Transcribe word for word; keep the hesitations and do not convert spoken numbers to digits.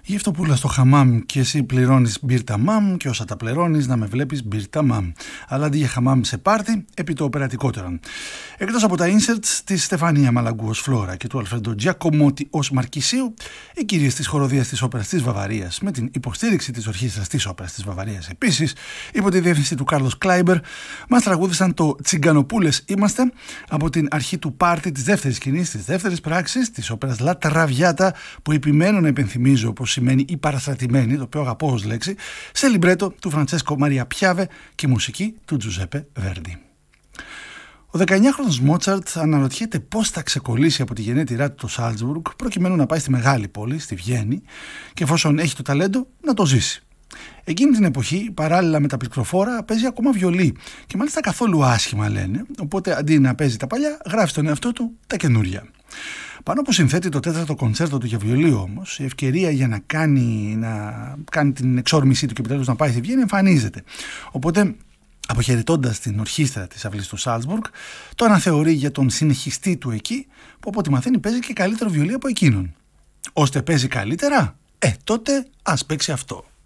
Γευτοπούλα στο χαμάμ και εσύ πληρώνεις μπύρτα μαμ και όσα τα πληρώνεις να με βλέπεις μπύρτα μαμ. Αλλά αντί για χαμάμ σε πάρτι, επί το οπερατικότερο. Εκτός από τα inserts της Στεφανία Μαλαγκού ως Φλόρα και του Αλφρέντο Τζιακομότη ως Μαρκισίου, οι κυρίες της χοροδίας της όπερας της Βαβαρίας, με την υποστήριξη της ορχήστρας της όπερας της Βαβαρίας επίσης, υπό τη διεύθυνση του Κάρλος Κλάιμπερ, μας τραγούδισαν το «Τσιγκανοπούλες είμαστε» από την αρχή του πάρτι της δεύτερης σκηνής, της δεύτερης πράξης, της όπερας La Traviata, που επιμένω να υπενθυμίζω πως σημαίνει η παραστρατημένη, το οποίο αγαπώ ως λέξη, σε λιμπρέτο του Φραντσέσκο Μαρία Πιάβε και μουσική του Τζουζέπε Βέρντι. Ο δεκαεννιάχρονος Μότσαρτ αναρωτιέται πώς θα ξεκολλήσει από τη γενέτειρά του το Σάλτσμπουργκ προκειμένου να πάει στη μεγάλη πόλη, στη Βιέννη, και εφόσον έχει το ταλέντο να το ζήσει. Εκείνη την εποχή, παράλληλα με τα πληκτροφόρα, παίζει ακόμα βιολί και μάλιστα καθόλου άσχημα λένε, οπότε αντί να παίζει τα παλιά, γράφει στον εαυτό του τα καινούρια. Πάνω που συνθέτει το τέταρτο κοντσέρτο του για βιολί όμως, η ευκαιρία για να κάνει, να κάνει την εξόρμησή του και επιτέλους να πάει στη Βιέννη εμφανίζεται. Οπότε, αποχαιρετώντας την ορχήστρα της αυλής του Σάλτσμπουργκ, το αναθεωρεί για τον συνεχιστή του εκεί, που από ό,τι μαθαίνει παίζει και καλύτερο βιολί από εκείνον. Ώστε παίζει καλύτερα, ε, τότε ας παίξει αυτό.